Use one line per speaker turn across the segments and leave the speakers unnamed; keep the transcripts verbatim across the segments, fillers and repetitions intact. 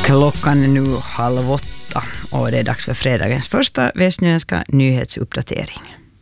Klockan är nu halv åtta och det är dags för fredagens första västnyländska nyhetsuppdatering.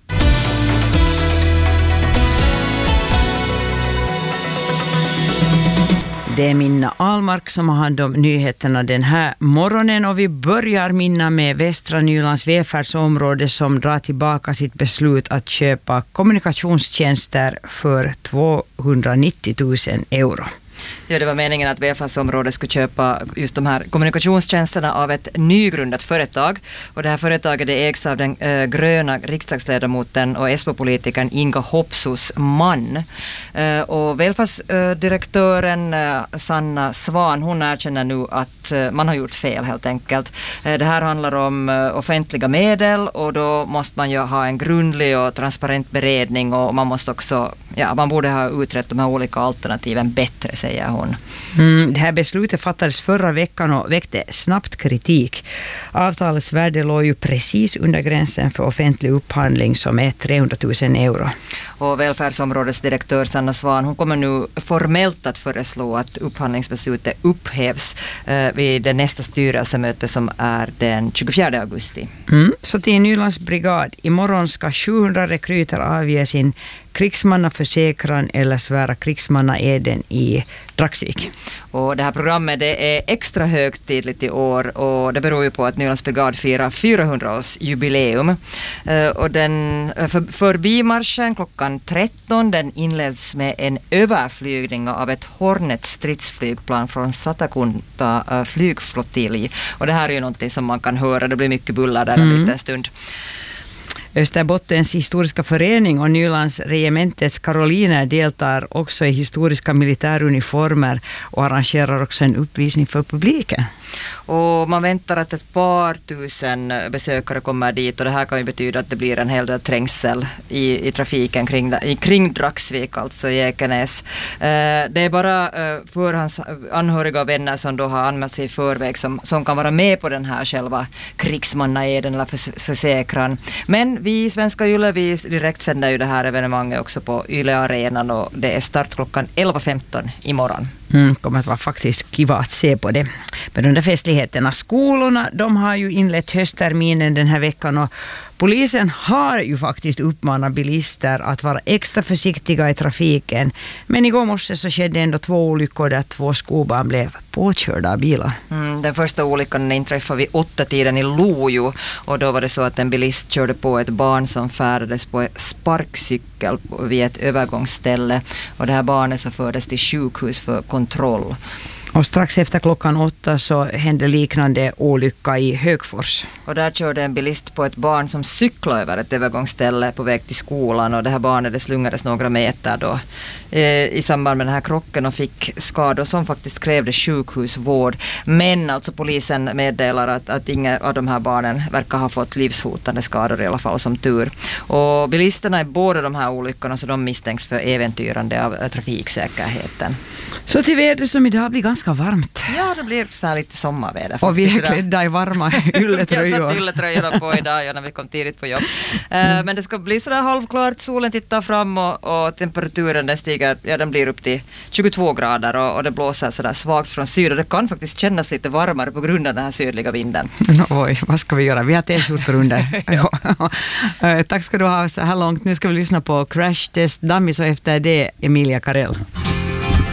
Det är Minna Almark som har hand om nyheterna den här morgonen och vi börjar Minna med Västra Nylands välfärdsområde som drar tillbaka sitt beslut att köpa kommunikationstjänster för tvåhundranittio tusen euro.
Ja, det var meningen att välfärdsområdet skulle köpa just de här kommunikationstjänsterna av ett nygrundat företag. Och det här företaget det ägs av den äh, gröna riksdagsledamoten och S P-politikern Inga Hopsus man. Äh, och välfärdsdirektören äh, Sanna Svan, hon erkänner nu att äh, man har gjort fel helt enkelt. Äh, det här handlar om äh, offentliga medel och då måste man ju ha en grundlig och transparent beredning och man måste också, ja, man borde ha utrett de här olika alternativen bättre, säger hon.
Mm, det här beslutet fattades förra veckan och väckte snabbt kritik. Avtalets värde låg ju precis under gränsen för offentlig upphandling som är trehundra tusen euro.
Och välfärdsområdets direktör Sanna Svan, hon kommer nu formellt att föreslå att upphandlingsbeslutet upphävs eh, vid det nästa styrelsemöte som är den tjugofjärde augusti.
Mm, så till Nylands brigad. Imorgon ska sjuhundra rekryter avge sin krigsmannaförsäkran eller svära krigsmannaeden i Dragsvik.
Och det här programmet det är extra högtidligt i år och det beror ju på att Nylands brigad firar fyrahundra-årsjubileum. Uh, och den för, förbimarschen klockan tretton den inleds med en överflygning av ett Hornet stridsflygplan från Satakunta uh, flygflottilj. Och det här är ju någonting som man kan höra, det blir mycket buller där en mm. liten stund.
Österbottens historiska förening och Nylands regementets karoliner deltar också i historiska militäruniformer och arrangerar också en uppvisning för publiken.
Och man väntar att ett par tusen besökare kommer dit och det här kan ju betyda att det blir en hel del trängsel i, i trafiken kring, i, kring Dragsvik, alltså i Ekenäs. Eh, det är bara eh, förhands anhöriga och vänner som då har anmält sig i förväg som, som kan vara med på den här själva krigsmannaeden eller för, försäkran. Men vi i Svenska Yle, vi direkt sänder ju det här evenemanget också på Yle Arenan och det är start klockan elva femton imorgon.
Mm, kommer att vara faktiskt kiva att se på det. Men under festligheterna, skolorna, de har ju inlett höstterminen den här veckan och polisen har ju faktiskt uppmanat bilister att vara extra försiktiga i trafiken. Men igår morse så skedde ändå två olyckor där två skolbarn blev påkörda av bilar.
Mm, den första olyckan inträffade vid åtta tiden i Lojo och då var det så att en bilist körde på ett barn som färdades på sparkcykel vid ett övergångsställe och det här barnet så fördes till sjukhus för kontroll.
Och strax efter klockan åtta så hände liknande olycka i Högfors.
Och där körde en bilist på ett barn som cyklade över ett övergångsställe på väg till skolan och det här barnet det slungades några meter då eh, i samband med den här krocken och fick skador som faktiskt krävde sjukhusvård. Men alltså polisen meddelar att, att inga av de här barnen verkar ha fått livshotande skador i alla fall som tur. Och bilisterna i båda de här olyckorna så de misstänks för äventyrande av trafiksäkerheten.
Så till vädret som idag blir ganska varmt.
Ja, det blir så här lite sommarväder faktiskt.
Och vi är klädda i varma ylletröjor.
Jag satt ylletröjorna på idag ja, när vi kom tidigt på jobb. Mm. Uh, men det ska bli sådär halvklart, solen tittar fram och, och temperaturen den stiger, ja den blir upp till tjugotvå grader och, och det blåser sådär svagt från syd och det kan faktiskt kännas lite varmare på grund av den här sydliga vinden.
Oj, vad ska vi göra? Vi har t-skjortor under. ja. uh, tack ska du ha så här långt. Nu ska vi lyssna på Crash Test Dummies och efter det Emilia Karell.